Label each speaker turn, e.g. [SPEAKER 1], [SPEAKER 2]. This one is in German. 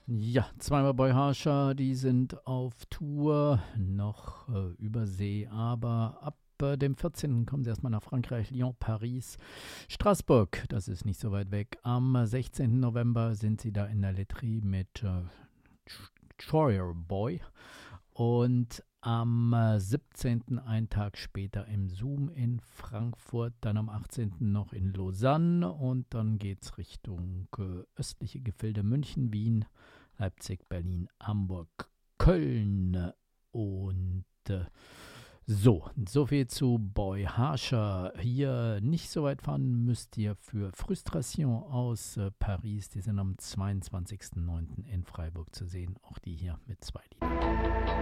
[SPEAKER 1] Ja, zweimal Boy Harscher, die sind auf Tour, noch über See, aber ab dem 14. kommen sie erstmal nach Frankreich, Lyon, Paris, Straßburg, das ist nicht so weit weg. Am 16. November sind sie da in der Lettree mit Troyer Boy und am 17. einen Tag später im Zoom in Frankfurt, dann am 18. noch in Lausanne und dann geht es Richtung östliche Gefilde München, Wien, Leipzig, Berlin, Hamburg, Köln und so viel zu Boy Harscher. Hier nicht so weit fahren müsst ihr für Frustration aus Paris. Die sind am 22.09. in Freiburg zu sehen. Auch die hier mit 2 Liedern.